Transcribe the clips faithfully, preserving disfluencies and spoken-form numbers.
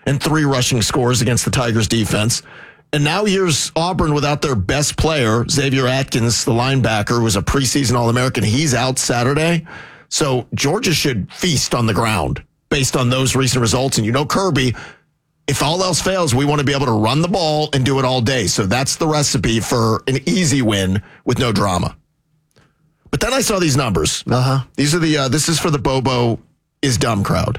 and three rushing scores against the Tigers defense. And now here's Auburn without their best player, Xavier Atkins, the linebacker, who was a preseason All-American. He's out Saturday. So Georgia should feast on the ground based on those recent results. And you know Kirby, if all else fails, we want to be able to run the ball and do it all day. So that's the recipe for an easy win with no drama. But then I saw these numbers. Uh-huh. These are the, uh, this is for the Bobo is dumb crowd.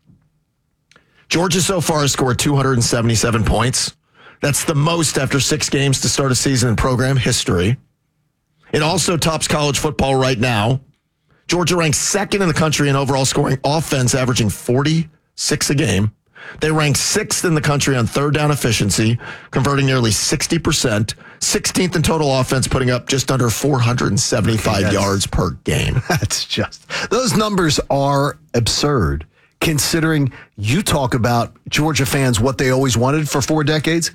Georgia so far has scored two hundred seventy-seven points. That's the most after six games to start a season in program history. It also tops college football right now. Georgia ranks second in the country in overall scoring offense, averaging forty-six a game. They rank sixth in the country on third down efficiency, converting nearly sixty percent. sixteenth in total offense, putting up just under four hundred seventy-five okay, yards per game. That's just, those numbers are absurd, considering you talk about Georgia fans, what they always wanted for four decades.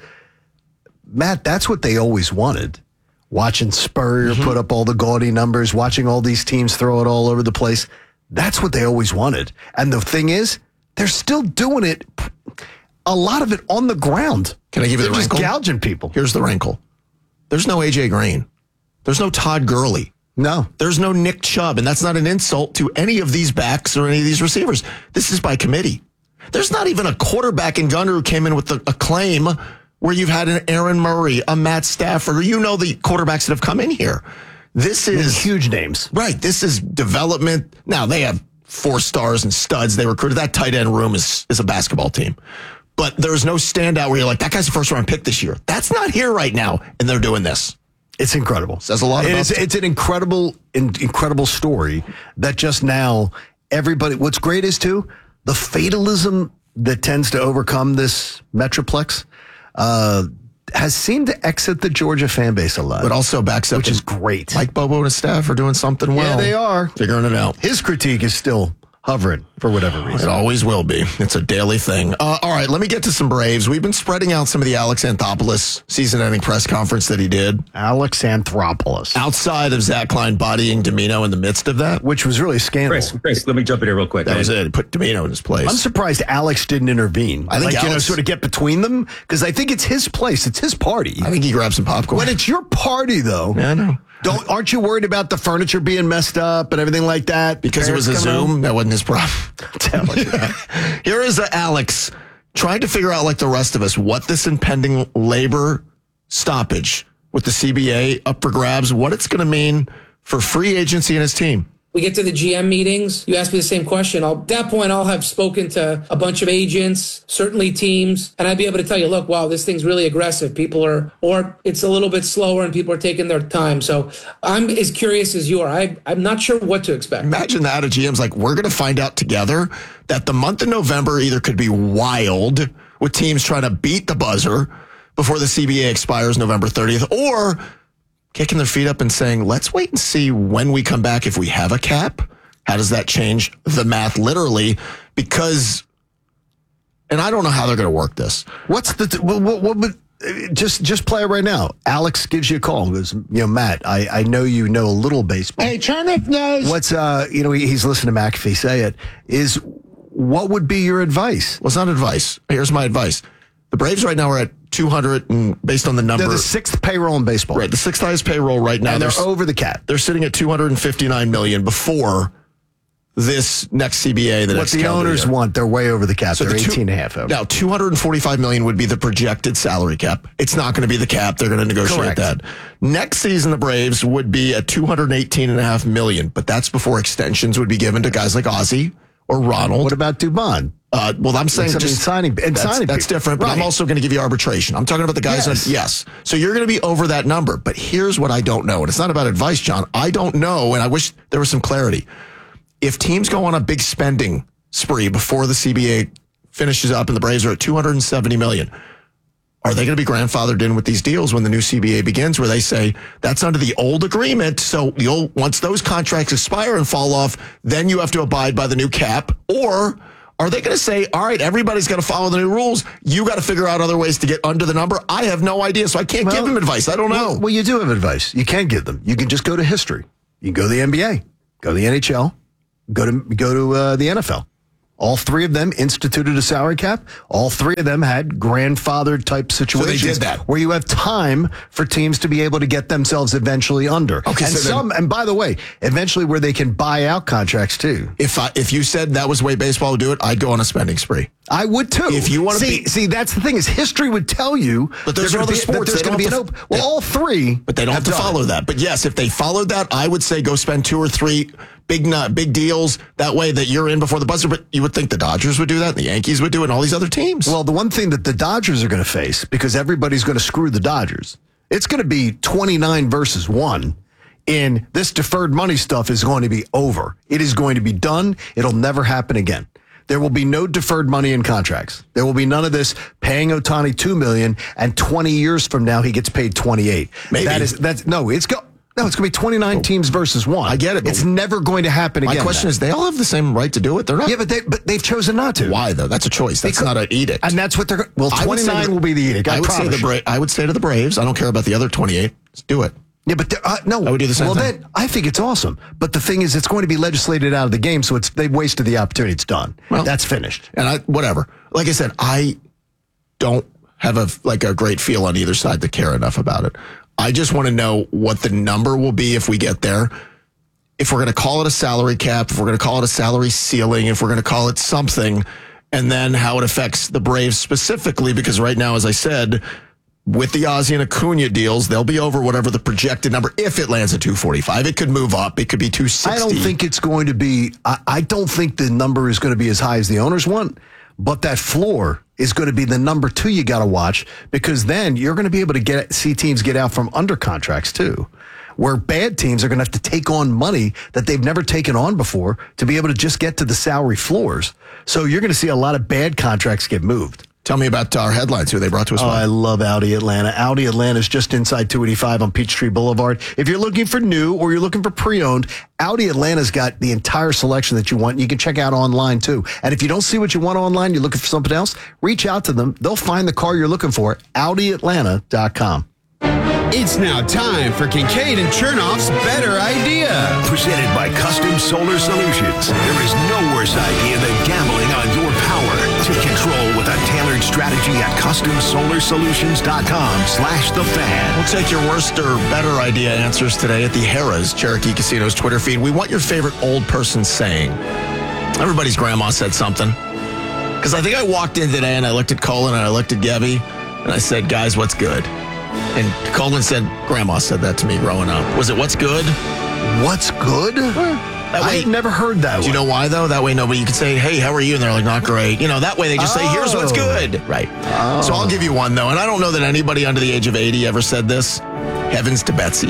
Matt, that's what they always wanted. Watching Spurrier mm-hmm. put up all the gaudy numbers, watching all these teams throw it all over the place. That's what they always wanted. And the thing is, they're still doing it, a lot of it on the ground. Can I give you they're the wrinkle? Just gouging people. Here's the wrinkle. There's no A J Green. There's no Todd Gurley. No. There's no Nick Chubb, and that's not an insult to any of these backs or any of these receivers. This is by committee. There's not even a quarterback in Gunner who came in with a, a claim where you've had an Aaron Murray, a Matt Stafford, or you know the quarterbacks that have come in here. This is... These huge names. Right. This is development. Now, they have four stars and studs they recruited. That tight end room is, is a basketball team. But there's no standout where you're like, that guy's a first-round pick this year. That's not here right now, and they're doing this. It's incredible. Says a lot about it's, it's an incredible, incredible story that just now everybody, what's great is, too, the fatalism that tends to overcome this Metroplex uh, has seemed to exit the Georgia fan base a lot. But also backs up. Which is great. Mike Bobo and his staff are doing something well. Yeah, they are. Figuring it out. His critique is still hovering for whatever reason. It always will be. It's a daily thing. Uh, all right, let me get to some Braves. We've been spreading out some of the Alex Anthopoulos season-ending press conference that he did. Alex Anthopoulos. Outside of Zach Klein bodying Domino in the midst of that. Which was really scandalous. Chris, Chris, let me jump in here real quick. That man. was it. Put Domino in his place. I'm surprised Alex didn't intervene. I think like, Alex, you know, sort of get between them, because I think it's his place. It's his party. I think he grabbed some popcorn. When it's your party, though. Yeah, I know. Don't, aren't you worried about the furniture being messed up and everything like that? Because it was a Zoom? Out? That wasn't his problem. Tell you. Here is uh, Alex trying to figure out, like the rest of us, what this impending labor stoppage with the C B A up for grabs, what it's going to mean for free agency and his team. We get to the G M meetings. You ask me the same question. I'll, at that point, I'll have spoken to a bunch of agents, certainly teams, and I'd be able to tell you, look, wow, this thing's really aggressive. People are, or it's a little bit slower and people are taking their time. So I'm as curious as you are. I, I'm not sure what to expect. Imagine that. A G M's like, we're going to find out together that the month of November either could be wild with teams trying to beat the buzzer before the C B A expires November thirtieth, or kicking their feet up and saying, let's wait and see when we come back if we have a cap. How does that change the math literally? Because, and I don't know how they're going to work this. What's the, what, what, what would, just, just play it right now. Alex gives you a call. Goes, you know, Matt, I, I know you know a little baseball. Hey, Turnip knows. What's, uh, you know, he, he's listening to McAfee say it, is what would be your advice? Well, it's not advice. Here's my advice. The Braves right now are at two hundred, and based on the number. They're the sixth payroll in baseball. Right, the sixth highest payroll right now. And they're, they're over the cap. They're sitting at two hundred fifty-nine million dollars before this next C B A. The what next the owners year. want, they're way over the cap. So they're the two, eighteen and a half over. Now, two hundred forty-five million dollars would be the projected salary cap. It's not going to be the cap. They're going to negotiate Correct. that. Next season, the Braves would be at two hundred eighteen and a half million dollars, but that's before extensions would be given to guys like Ozzie or Ronald. What about Dubon? Uh, well, I'm saying just signing, and that's, signing that's different, but right. I'm also going to give you arbitration. I'm talking about the guys. Yes. On, yes. So you're going to be over that number. But here's what I don't know. And it's not about advice, John. I don't know. And I wish there was some clarity. If teams go on a big spending spree before the C B A finishes up and the Braves are at two hundred seventy million dollars, are they going to be grandfathered in with these deals when the new C B A begins, where they say that's under the old agreement? So you'll, once those contracts expire and fall off, then you have to abide by the new cap? Or are they going to say, all right, everybody's got to follow the new rules. You got to figure out other ways to get under the number? I have no idea, so I can't well, give them advice. I don't know. Well, well, you do have advice. You can give them. You can just go to history. You can go to the N B A, go to the N H L, go to go to uh, the N F L. All three of them instituted a salary cap. All three of them had grandfathered type situations. So they did that. Where you have time for teams to be able to get themselves eventually under. Okay, and so some, then, and by the way, eventually where they can buy out contracts too. If I, if you said that was the way baseball would do it, I'd go on a spending spree. I would too. If you want to see, be, see, that's the thing is history would tell you. But those are other be, sports. There's going to be an open. Well, all three. But they don't have, have to follow it. that. But yes, if they followed that, I would say go spend two or three big uh, big deals. That way that you're in before the buzzer. But you would think the Dodgers would do that, and the Yankees would do it, and all these other teams. Well, the one thing that the Dodgers are going to face, because everybody's going to screw the Dodgers, it's going to be twenty-nine versus one. In this deferred money stuff is going to be over. It is going to be done. It'll never happen again. There will be no deferred money in contracts. There will be none of this paying Ohtani two million dollars and twenty years from now he gets paid twenty-eight. Maybe. That is that's no, it's go no, it's going to be twenty-nine teams versus one. I get it. It's never going to happen again. My question is, they all have the same right to do it. They're not. Yeah, but they but they've chosen not to. Why though? That's a choice. That's Because, not an edict. And that's what they're well, twenty-nine will be the edict. I, I would say the Bra- I would say to the Braves, I don't care about the other twenty-eight. Just do it. Yeah, but uh, no. I would do the same well, thing. then I think it's awesome. But the thing is, it's going to be legislated out of the game, so it's they've wasted the opportunity. It's done. Well, that's finished. And I whatever. Like I said, I don't have a like a great feel on either side to care enough about it. I just want to know what the number will be if we get there. If we're going to call it a salary cap, if we're going to call it a salary ceiling, if we're going to call it something, and then how it affects the Braves specifically, because right now, as I said, with the Ozzie and Acuna deals, they'll be over whatever the projected number. If it lands at two forty-five, it could move up. It could be two sixty. I don't think it's going to be, I, I don't think the number is going to be as high as the owners want, but that floor is going to be the number two you got to watch, because then you're going to be able to get see teams get out from under contracts too, where bad teams are going to have to take on money that they've never taken on before to be able to just get to the salary floors. So you're going to see a lot of bad contracts get moved. Tell me about our headlines, who they brought to us. Oh, by. I love Audi Atlanta. Audi Atlanta is just inside two eighty-five on Peachtree Boulevard. If you're looking for new or you're looking for pre-owned, Audi Atlanta's got the entire selection that you want. You can check out online, too. And if you don't see what you want online, you're looking for something else, reach out to them. They'll find the car you're looking for. Audi Atlanta dot com. It's now time for Kincaid and Chernoff's Better Idea. Presented by Custom Solar Solutions. There is no worse idea than gambling on your power. Take control with a tailored strategy at custom solar solutions dot com slash the fan. We'll take your worst or better idea answers today at the Harrah's Cherokee Casino's Twitter feed. We want your favorite old person saying. Everybody's grandma said something. Because I think I walked in today and I looked at Colin and I looked at Gebby and I said, guys, what's good? And Colin said, Grandma said that to me growing up. Was it what's good? What's good? That way, I've never heard that Do you one. know why, though? That way nobody, you can say, hey, how are you? And they're like, not great. You know, that way they just say, here's what's good. Right. Oh. So I'll give you one, though. And I don't know that anybody under the age of eighty ever said this. Heavens to Betsy.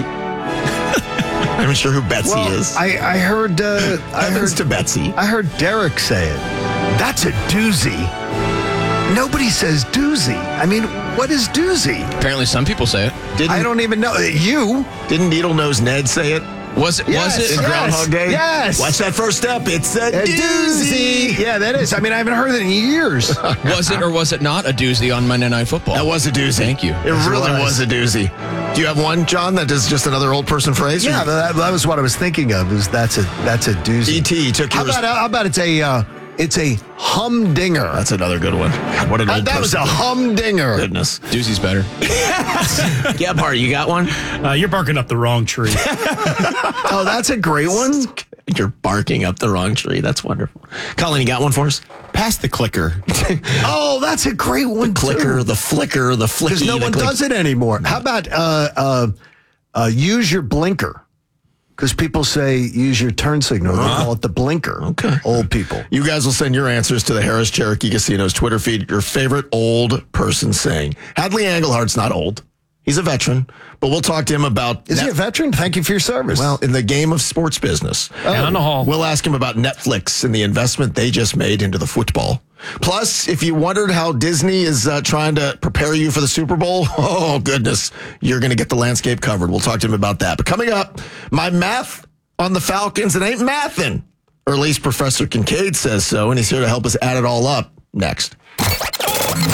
I'm not sure who Betsy Well, is. I, I heard... Uh, I Heavens heard to Betsy. I heard Derek say it. That's a doozy. Nobody says doozy. I mean, what is doozy? Apparently, some people say it. Didn't, I don't even know. You? Didn't Needle Nose Ned say it? Was it? Yes. Was it? In Yes. Groundhog Day? Yes. Watch that first step. It's a, A doozy. doozy. Yeah, that is. I mean, I haven't heard it in years. Was it or was it not a doozy on Monday Night Football? That was a doozy. Thank you. It really was a doozy. Do you have one, John, that is just another old person phrase? Yeah, that, that was what I was thinking of. Is that's a that's a doozy. E T took How yours. about how about it's a uh, it's a humdinger. That's another good one. God, what an Uh, old that was person. a humdinger. Goodness. Doozy's better. Gebhardt, you got one? Uh, you're barking up the wrong tree. Oh, that's a great one. You're barking up the wrong tree. That's wonderful. Colin, you got one for us? Pass the clicker. Oh, that's a great one. Clicker, the flicker, the flicky. because no the one click. does it anymore. How about uh, uh, uh, use your blinker? Because people say use your turn signal. They call it the blinker. Okay. Old people. You guys will send your answers to the Harrah's Cherokee Casino's Twitter feed. Your favorite old person saying. Hadley Englehart's not old. He's a veteran, but we'll talk to him about... Is he a Net- veteran? Thank you for your service. Well, in the game of sports business. Down the hall. We'll ask him about Netflix and the investment they just made into the football. Plus, if you wondered how Disney is uh, trying to prepare you for the Super Bowl, oh, goodness, you're going to get the landscape covered. We'll talk to him about that. But coming up, my math on the Falcons, it ain't mathin'. Or at least Professor Kincaid says so, and he's here to help us add it all up next. The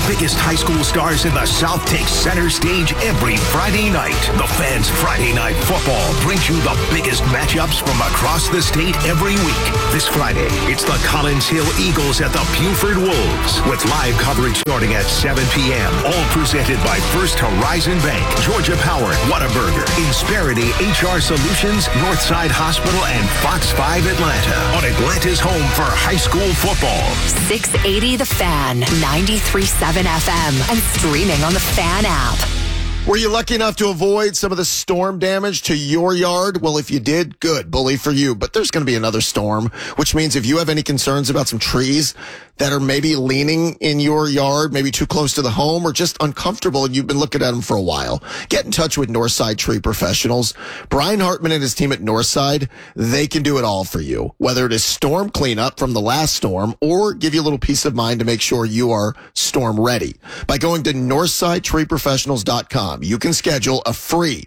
biggest high school stars in the South take center stage every Friday night. The Fan's Friday Night Football brings you the biggest matchups from across the state every week. This Friday, it's the Collins Hill Eagles at the Buford Wolves with live coverage starting at seven p.m. All presented by First Horizon Bank, Georgia Power, Whataburger, Insperity H R Solutions, Northside Hospital, and Fox five Atlanta on Atlanta's home for high school football. six eighty The Fan, ninety-three point seven F M, and streaming on the Fan app. Were you lucky enough to avoid some of the storm damage to your yard? Well, if you did, good. Bully for you. But there's going to be another storm, which means if you have any concerns about some trees that are maybe leaning in your yard, maybe too close to the home, or just uncomfortable and you've been looking at them for a while, get in touch with Northside Tree Professionals. Brian Hartman and his team at Northside, they can do it all for you. Whether it is storm cleanup from the last storm or give you a little peace of mind to make sure you are storm ready. By going to northside tree professionals dot com, you can schedule a free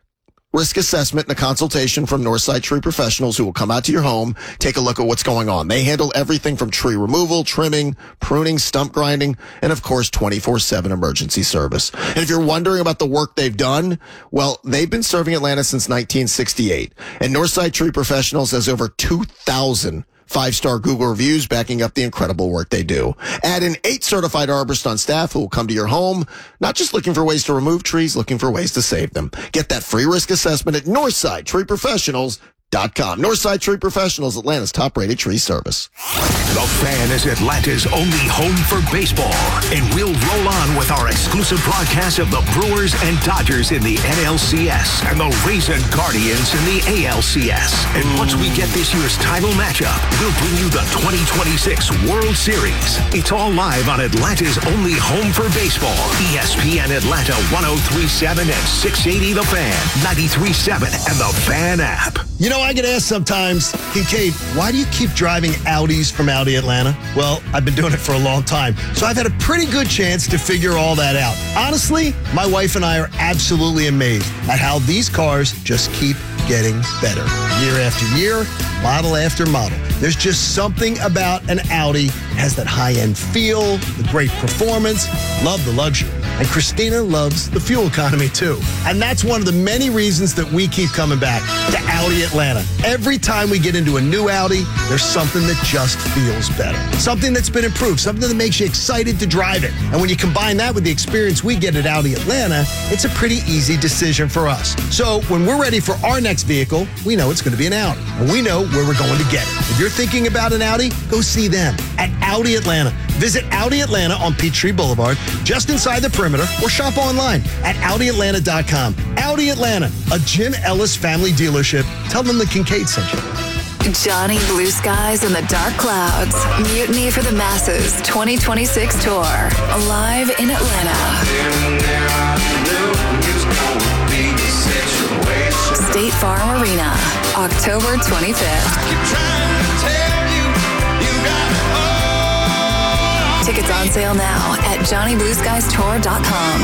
risk assessment and a consultation from Northside Tree Professionals who will come out to your home, take a look at what's going on. They handle everything from tree removal, trimming, pruning, stump grinding, and of course, twenty-four seven emergency service. And if you're wondering about the work they've done, well, they've been serving Atlanta since nineteen sixty-eight. And Northside Tree Professionals has over two thousand five-star Google reviews backing up the incredible work they do. Add in eight certified arborists on staff who will come to your home, not just looking for ways to remove trees, looking for ways to save them. Get that free risk assessment at northside tree professionals dot com. Northside Tree Professionals, Atlanta's top-rated tree service. The Fan is Atlanta's only home for baseball, and we'll roll on with our exclusive broadcast of the Brewers and Dodgers in the N L C S and the Rays and Guardians in the A L C S. And once we get this year's title matchup, we'll bring you the twenty twenty-six World Series. It's all live on Atlanta's only home for baseball. E S P N Atlanta one oh three point seven and six eighty The Fan, ninety-three point seven, and the Fan app. You know, I get asked sometimes, Kincaid, why do you keep driving Audis from Audi Atlanta? Well, I've been doing it for a long time, so I've had a pretty good chance to figure all that out. Honestly, my wife and I are absolutely amazed at how these cars just keep getting better. Year after year, model after model. There's just something about an Audi. It has that high-end feel, the great performance, love the luxury. And Christina loves the fuel economy, too. And that's one of the many reasons that we keep coming back to Audi Atlanta. Every time we get into a new Audi, there's something that just feels better. Something that's been improved, something that makes you excited to drive it. And when you combine that with the experience we get at Audi Atlanta, it's a pretty easy decision for us. So when we're ready for our next vehicle, we know it's going to be an Audi. And we know where we're going to get it. If you're thinking about an Audi, go see them at Audi Atlanta. Visit Audi Atlanta on Peachtree Boulevard, just inside the perimeter, or shop online at audi atlanta dot com. Audi Atlanta, a Jim Ellis family dealership. Tell them the Kincaid sent you. Johnny Blue Skies and the Dark Clouds. Mutiny for the Masses twenty twenty-six tour. Live in Atlanta. State Farm Arena, October twenty-fifth. Tickets on sale now at johnny blue skies tour dot com.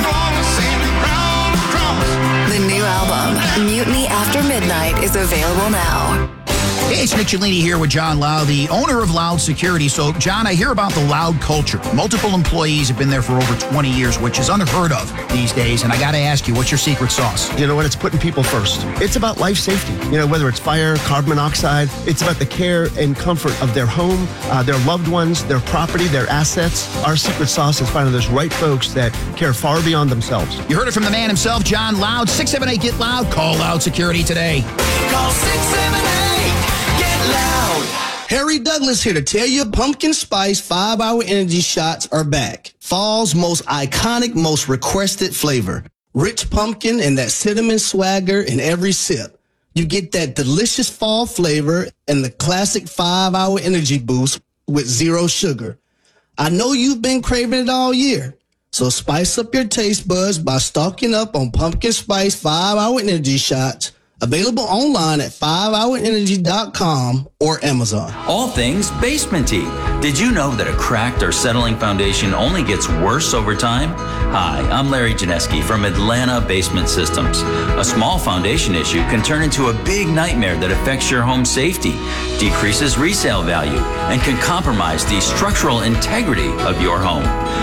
The new album, Mutiny After Midnight, is available now. Hey, it's Nick Cellini here with John Lau, the owner of Loud Security. So, John, I hear about the Loud culture. Multiple employees have been there for over twenty years, which is unheard of these days. And I got to ask you, what's your secret sauce? You know what? It's putting people first. It's about life safety. You know, whether it's fire, carbon monoxide, it's about the care and comfort of their home, uh, their loved ones, their property, their assets. Our secret sauce is finding those right folks that care far beyond themselves. You heard it from the man himself, John Loud. six seven eight, get loud. Call Loud Security today. Call six seven eight, get loud. Harry Douglas here to tell you Pumpkin Spice five hour Energy Shots are back. Fall's most iconic, most requested flavor. Rich pumpkin and that cinnamon swagger in every sip. You get that delicious fall flavor and the classic five hour energy boost with zero sugar. I know you've been craving it all year. So spice up your taste buds by stocking up on Pumpkin Spice five hour Energy Shots. Available online at five hour energy dot com or Amazon. All things basementy. Did you know that a cracked or settling foundation only gets worse over time? Hi, I'm Larry Janeski from Atlanta Basement Systems. A small foundation issue can turn into a big nightmare that affects your home safety, decreases resale value, and can compromise the structural integrity of your home. We'll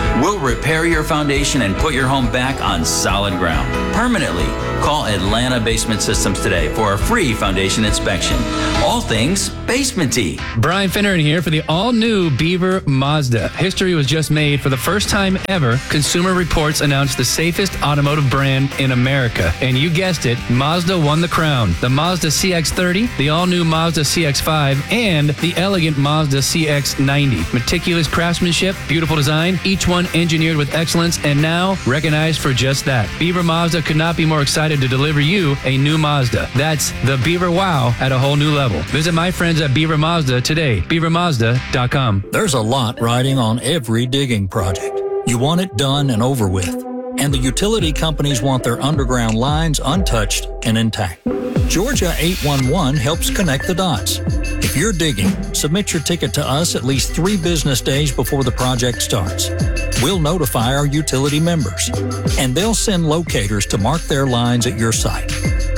repair your foundation and put your home back on solid ground permanently. Call Atlanta Basement Systems today for a free foundation inspection. All things basement-y. Brian Finneran here for the all-new Beaver Mazda. History was just made. For the first time ever, Consumer Reports announced the safest automotive brand in America. And you guessed it, Mazda won the crown. The Mazda C X thirty, the all-new Mazda C X five, and the elegant Mazda C X ninety. Meticulous craftsmanship, beautiful design, each one engineered with excellence, and now recognized for just that. Beaver Mazda could not be more excited to deliver you a new Mazda. That's the Beaver Wow at a whole new level. Visit my friends at Beaver Mazda today, beaver mazda dot com. There's a lot riding on every digging project. You want it done and over with. And the utility companies want their underground lines untouched and intact. Georgia eight one one helps connect the dots. If you're digging, submit your ticket to us at least three business days before the project starts. We'll notify our utility members, and they'll send locators to mark their lines at your site.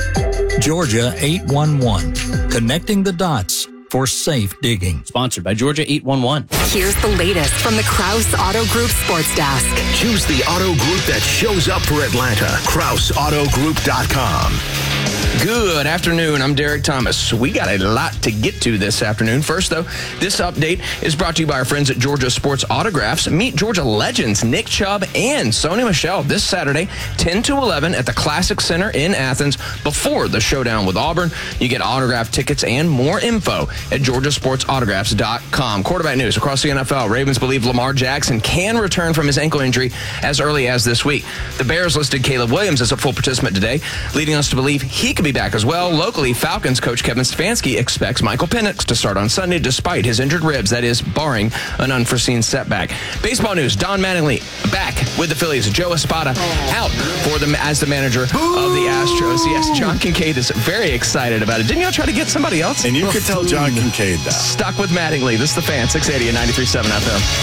Georgia eight one one, connecting the dots for safe digging. Sponsored by Georgia eight one one. Here's the latest from the Kraus Auto Group Sports Desk. Choose the auto group that shows up for Atlanta. Kraus Auto Group dot com. Good afternoon. I'm Derek Thomas. We got a lot to get to this afternoon. First, though, this update is brought to you by our friends at Georgia Sports Autographs. Meet Georgia legends Nick Chubb and Sony Michel this Saturday, ten to eleven at the Classic Center in Athens before the showdown with Auburn. You get autograph tickets and more info at Georgia Sports Autographs dot com. Quarterback news across the N F L. Ravens believe Lamar Jackson can return from his ankle injury as early as this week. The Bears listed Caleb Williams as a full participant today, leading us to believe he could be back as well. Locally, Falcons coach Kevin Stefanski expects Michael Penix to start on Sunday despite his injured ribs, that is, barring an unforeseen setback. Baseball news, Don Mattingly back with the Phillies. Joe Espada out for them as the manager of the Astros. Yes, John Kincaid is very excited about it. Didn't y'all try to get somebody else? And you could tell John Kincaid that. Stuck with Mattingly. This is the Fan, six eighty and ninety-three point seven F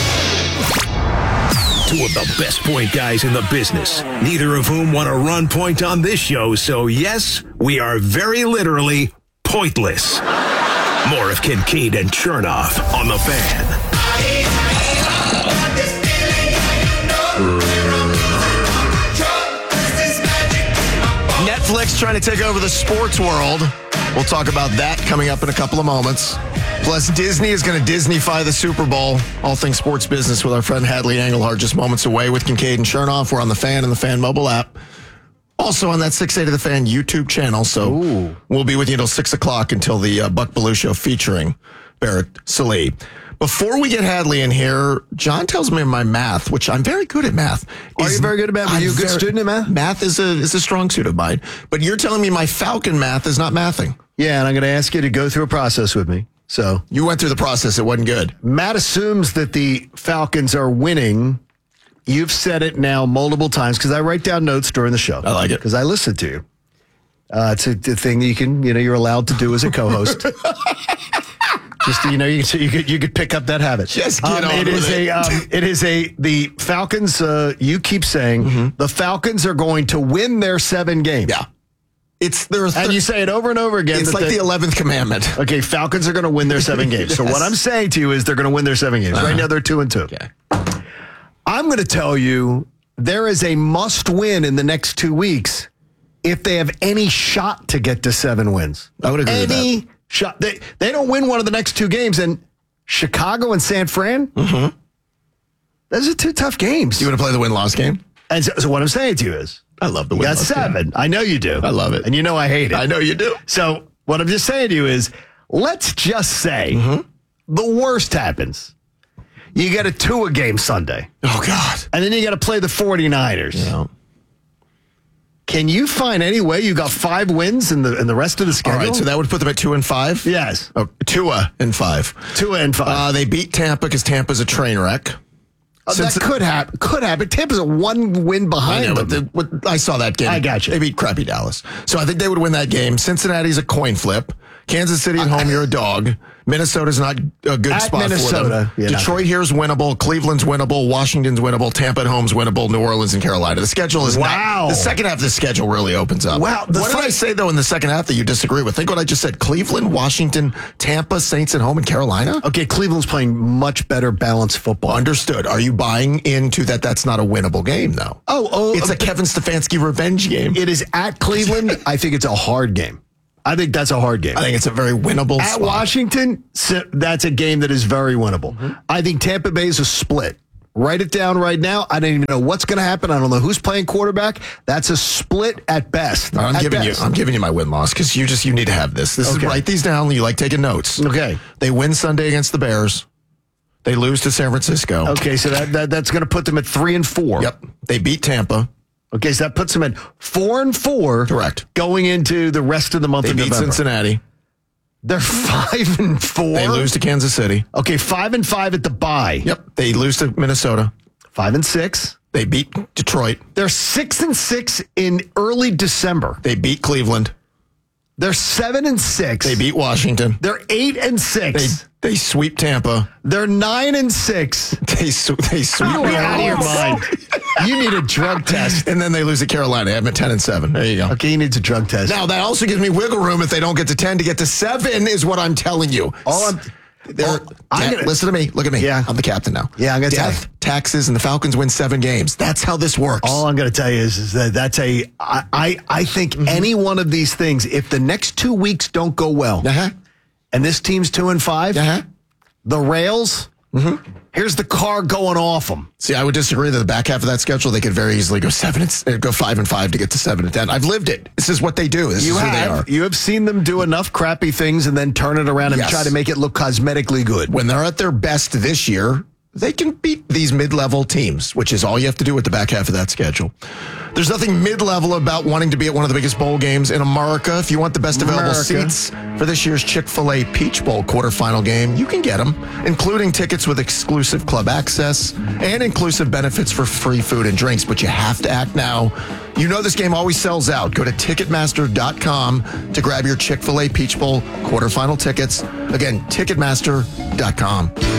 M. Two of the best point guys in the business, neither of whom want to run point on this show, so yes, we are very literally pointless. More of Kincaid and Chernoff on the Fan. Netflix trying to take over the sports world. We'll talk about that coming up in a couple of moments. Plus, Disney is going to Disney-fy the Super Bowl. All things sports business with our friend Hadley Engelhardt just moments away with Kincaid and Chernoff. We're on the Fan and the Fan mobile app. Also on that six eighty The Fan YouTube channel. So Ooh. We'll be with you until six o'clock until the uh, Buck Belue Show featuring Barrett Sallee. Before we get Hadley in here, John tells me my math, which I'm very good at math. Are you very good at math? Are you a good very, student at math? Math is a is a strong suit of mine. But you're telling me my Falcon math is not mathing. Yeah, and I'm going to ask you to go through a process with me. So you went through the process. It wasn't good. Matt assumes that the Falcons are winning. You've said it now multiple times because I write down notes during the show. I like it because I listen to you. Uh, it's a, a thing that you can, you know, you're allowed to do as a co-host. Just you know, you could, you could you could pick up that habit. Just get um, on it with is it. a um, it is a the Falcons. Uh, you keep saying mm-hmm. the Falcons are going to win their seven games. Yeah. It's there, and you say it over and over again. It's like the eleventh commandment. Okay, Falcons are going to win their seven games. Yes. So what I'm saying to you is they're going to win their seven games. Uh-huh. Right now they're two and two. Okay. I'm going to tell you there is a must win in the next two weeks if they have any shot to get to seven wins. I would agree any with that. Any shot. They they don't win one of the next two games, and Chicago and San Fran. Mm-hmm. Those are two tough games. You want to play the win-loss game? And so, so what I'm saying to you is. I love the you got seven. Game. I know you do. I love it. And you know I hate it. I know you do. So what I'm just saying to you is, let's just say mm-hmm. the worst happens. You get a two a game Sunday. Oh, God. And then you got to play the 49ers. Yeah. Can you find any way you got five wins in the in the rest of the schedule? All right, so that would put them at two and five? Yes. Oh, Tua and five. Tua and five. Uh, they beat Tampa because Tampa's a train wreck. Uh, that could happen. Could happen. Tampa's a one win behind I know, them. But the, I saw that game. I got you. They beat crappy Dallas. So I think they would win that game. Cincinnati's a coin flip. Kansas City at home, you're a dog. Minnesota's not a good At spot Minnesota, for them. yeah, Detroit not- here's winnable. Cleveland's winnable. Washington's winnable. Tampa at home's winnable. New Orleans and Carolina. The schedule is Wow. not. The second half of the schedule really opens up. Wow, the What did thing- I say, though, in the second half that you disagree with? Think what I just said. Cleveland, Washington, Tampa, Saints at home, and Carolina? Okay, Cleveland's playing much better balanced football. Understood. Are you buying into that that's not a winnable game, though? Oh, oh It's uh, a Kevin Stefanski revenge game. It is at Cleveland. I think it's a hard game. I think that's a hard game. I think it's a very winnable At spot. Washington, so that's a game that is very winnable. Mm-hmm. I think Tampa Bay is a split. Write it down right now. I don't even know what's going to happen. I don't know who's playing quarterback. That's a split at best. I'm At giving best. you. I'm giving you my win loss because you just you need to have this. This Okay. is write these down. You like taking notes. Okay. They win Sunday against the Bears. They lose to San Francisco. Okay, so that, that that's going to put them at three and four. Yep. They beat Tampa. Okay, so that puts them at four and four. Correct. Going into the rest of the month They of beat November. Cincinnati. They're five and four. They lose to Kansas City. Okay, five and five at the bye. Yep. They lose to Minnesota. Five and six. They beat Detroit. They're six and six in early December. They beat Cleveland. They're seven and six. They beat Washington. They're eight and They six. they sweep Tampa. They're nine and six. They sw- they sweep. You're out of your mind. You need a drug test. And then they lose to Carolina. I'm at ten and seven. There you go. Okay, he needs a drug test. Now that also gives me wiggle room if they don't get to ten to get to seven is what I'm telling you. All I'm, They're, all, I'm Death- gonna, listen to me. Look at me. Yeah. I'm the captain now. Yeah, I'm gonna tell Death, taxes, and the Falcons win seven games. That's how this works. all I'm going to tell you is, is that that's a. I I, I think Mm-hmm. any one of these things, if the next two weeks don't go well, Uh-huh. and this team's two and five, Uh-huh. the rails. Mm-hmm. Here's the car going off them. See, I would disagree that the back half of that schedule, they could very easily go seven and s- uh, go five and five to get to seven and ten. I've lived it. This is what they do. This You is who they are. have you have seen them do enough crappy things and then turn it around and Yes. try to make it look cosmetically good. When they're at their best this year, they can beat these mid-level teams, which is all you have to do with the back half of that schedule. There's nothing mid-level about wanting to be at one of the biggest bowl games in America. If you want the best available America. seats for this year's Chick-fil-A Peach Bowl quarterfinal game, you can get them, including tickets with exclusive club access and inclusive benefits for free food and drinks, but you have to act now. You know this game always sells out. Go to Ticketmaster dot com to grab your Chick-fil-A Peach Bowl quarterfinal tickets. Again, Ticketmaster dot com.